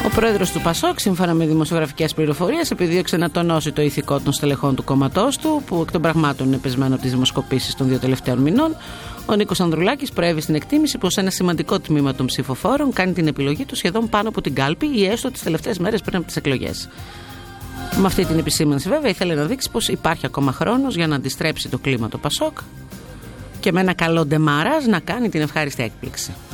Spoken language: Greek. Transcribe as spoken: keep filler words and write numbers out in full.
Ο πρόεδρος του Πασόκ, σύμφωνα με δημοσιογραφικές πληροφορίες, επιδίωξε να τονώσει το ηθικό των στελεχών του κόμματός του, που εκ των πραγμάτων είναι πεσμένο από τις δημοσκοπήσεις των δύο τελευταίων μηνών. Ο Νίκος Ανδρουλάκης προέβη στην εκτίμηση πως ένα σημαντικό τμήμα των ψηφοφόρων κάνει την επιλογή του σχεδόν πάνω από την κάλπη ή έστω τις τελευταίες μέρες πριν από τις εκλογές. Με αυτή την επισήμανση, βέβαια, ήθελε να δείξει πως υπάρχει ακόμα χρόνος για να αντιστρέψει το κλίμα το Πασόκ και με ένα καλό ντεμαράζ να κάνει την ευχάριστη έκπληξη.